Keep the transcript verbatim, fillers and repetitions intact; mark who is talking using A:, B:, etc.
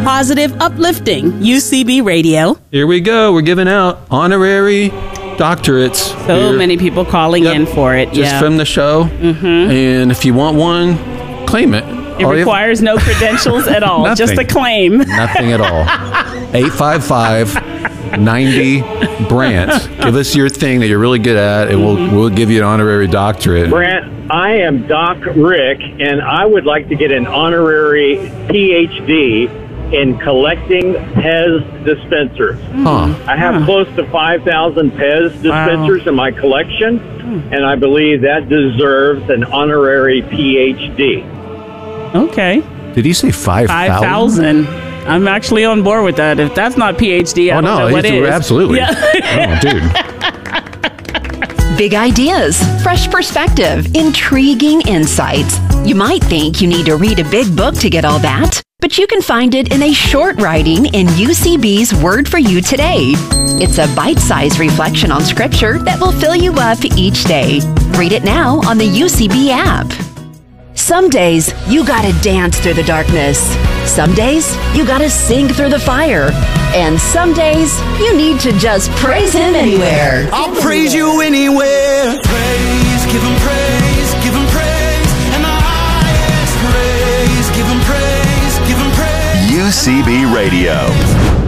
A: positive, uplifting U C B Radio.
B: Here we go. We're giving out honorary doctorates.
A: So
B: here.
A: many people calling
B: Yep.
A: in for it.
B: Just
A: yeah.
B: from the show. Mm-hmm. And if you want one, claim it.
A: It
B: All you-
A: requires no credentials at all, just a
B: Nothing.
A: claim.
B: Nothing at all. eight five five, ninety, Brant. Give us your thing that you're really good at, and we'll we'll give you an honorary doctorate.
C: Brant, I am Doc Rick, and I would like to get an honorary P H D in collecting Pez dispensers.
B: Huh.
C: I have close to five thousand Pez dispensers in my collection, and I believe that deserves an honorary P H D.
A: Okay.
B: Did he say five thousand?
A: five thousand. I'm actually on board with that. If that's not P H D, I
B: Oh,
A: don't
B: no,
A: know what
B: he's-
A: is.
B: absolutely.
A: Yeah.
B: Oh, dude.
D: Big ideas, fresh perspective, intriguing insights. You might think you need to read a big book to get all that, but you can find it in a short writing in U C B's Word for You Today. It's a bite-sized reflection on Scripture that will fill you up each day. Read it now on the U C B app. Some days, you gotta dance through the darkness. Some days, you gotta sing through the fire. And some days, you need to just praise Him anywhere.
E: I'll praise you anywhere. Praise, give Him praise, give Him praise. And the highest praise, give Him praise, give Him praise.
F: U C B Radio.